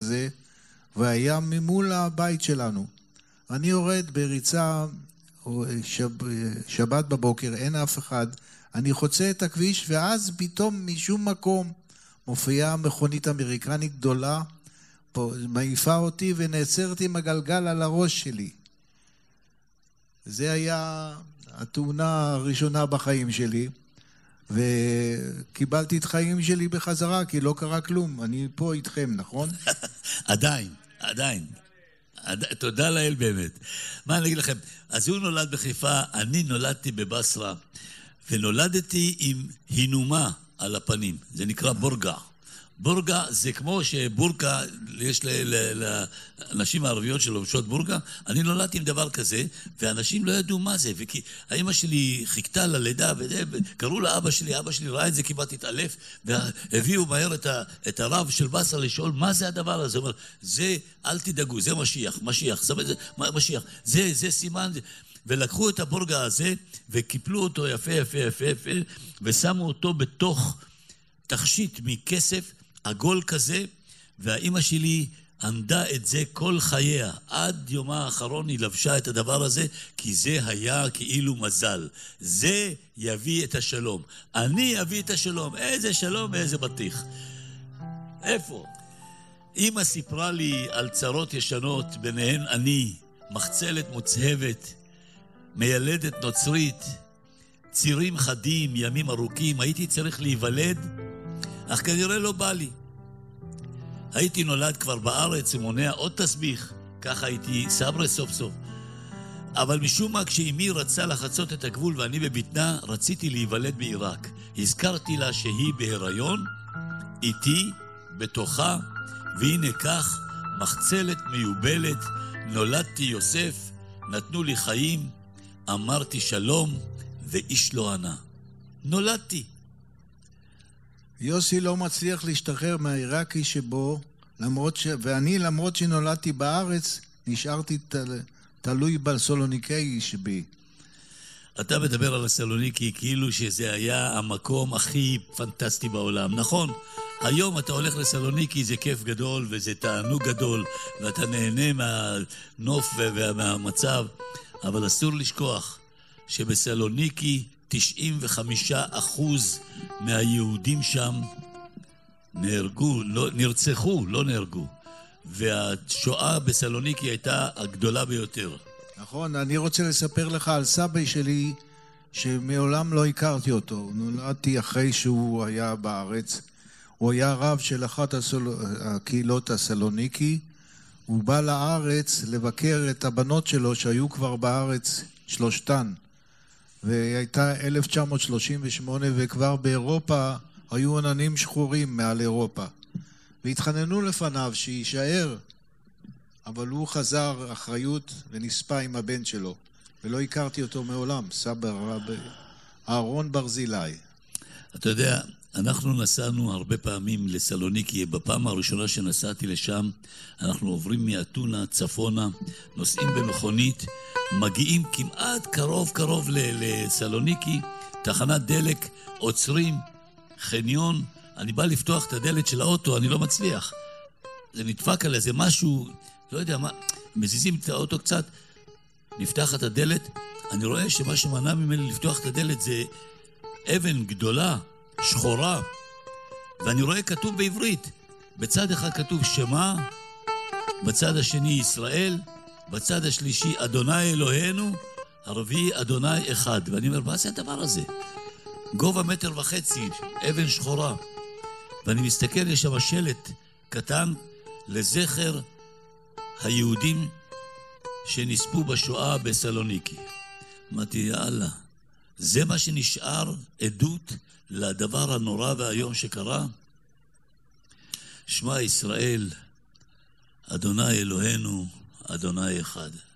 הזה, והיה ממול הבית שלנו. אני יורד בריצה, שבת בבוקר, אין אף אחד, אני חוצה את הכביש, ואז פתאום משום מקום מופיעה מכונית אמריקנית גדולה, מעיפה אותי ונעצרתי עם הגלגל על הראש שלי. זה היה התאונה הראשונה בחיים שלי, וקיבלתי את חיים שלי בחזרה, כי לא קרה כלום. אני פה איתכם, נכון? עדיין. תודה לאל באמת. מה אני אגיד לכם? אז הוא נולד בחיפה, אני נולדתי בבסרה, ונולדתי עם הינומה על הפנים. זה נקרא בורגה. בורגה זה כמו שבורקה, יש לאנשים הערביות שלובשות בורגה, אני נולדתי עם דבר כזה, ואנשים לא ידעו מה זה, וכי האמא שלי חיכתה ללידה, וקראו לאבא שלי, אבא שלי ראה את זה כמעט התעלף, והביאו מהר את הרב של בסרה לשאול, מה זה הדבר הזה? הוא אומר, זה, אל תדאגו, זה משיח, זה סימן, ולקחו את הבורגה הזה, וקיפלו אותו יפה, ושמו אותו בתוך תכשיט מכסף, עגול כזה, והאמא שלי עמדה את זה כל חייה. עד יומה האחרון היא לבשה את הדבר הזה, כי זה היה כאילו מזל. זה יביא את השלום. אני אביא את השלום. איזה שלום, איזה בטיח. איפה? אמא סיפרה לי על צרות ישנות, ביניהן אני, מחצלת מוצהבת, מיילדת נוצרית, צירים חדים, ימים ארוכים, הייתי צריך להיוולד, אך כנראה לא בא לי. הייתי נולד כבר בארץ ומונע עוד תסביך, ככה הייתי סברה סוף סוף. אבל משום מה כשאמי רצה לחצות את הגבול ואני בבטנה, רציתי להיוולד בעיראק. הזכרתי לה שהיא בהיריון, איתי, בתוכה, והנה כך, מחצלת מיובלת, נולדתי יוסף, נתנו לי חיים, אמרתי שלום, ואיש לא ענה. נולדתי. יוסי לא מצליח להשתחרר מהעיראקי שבו, למרות שנולדתי בארץ, נשארתי תלוי בסלוניקי שבי. אתה מדבר על הסלוניקי כאילו שזה היה המקום הכי פנטסטי בעולם, נכון? היום אתה הולך לסלוניקי, זה כיף גדול וזה תענוג גדול, ואתה נהנה מהנוף ומהמצב, אבל אסור לשכוח שבסלוניקי 95% מהיהודים שם נרצחו, לא נהרגו. והשואה בסלוניקי הייתה הגדולה ביותר. נכון, אני רוצה לספר לך על סבא שלי שמעולם לא הכרתי אותו. נולדתי אחרי שהוא היה בארץ. הוא היה רב של אחת הקהילות הסלוניקי. הוא בא לארץ לבקר את הבנות שלו שהיו כבר בארץ שלושתן. והייתה 1938 וכבר באירופה היו עננים שחורים מעל אירופה. והתחננו לפניו שישאר, אבל הוא חזר אחריות ונספה עם הבן שלו, ולא הכרתי אותו מעולם, סבא רב אהרון ברזילי. אתה יודע, אנחנו נסענו הרבה פעמים לסלוניקי, בפעם הראשונה שנסעתי לשם, אנחנו עוברים מאתונה צפונה, נוסעים במכונית, מגיעים כמעט קרוב לסלוניקי, תחנת דלק, עוצרים, חניון, אני בא לפתוח את הדלת של האוטו, אני לא מצליח. זה נדפק על איזה משהו, לא יודע מה, מזיזים את האוטו קצת, נפתח את הדלת, אני רואה שמה שמנע ממני לפתוח את הדלת זה אבן גדולה, שחורה, ואני רואה כתוב בעברית, בצד אחד כתוב שמה, בצד השני ישראל, בצד השלישי אדוני אלוהינו, הרביעי אדוני אחד. ואני אומר, מה זה הדבר הזה? גובה 1.5 מטר, אבן שחורה. ואני מסתכל, יש שם שלט קטן לזכר היהודים שנספו בשואה בסלוניקי. אמרתי, יאללה, זה מה שנשאר עדות לדבר הנורא והיום שקרה? שמע ישראל, אדוני אלוהינו, אדוני אחד.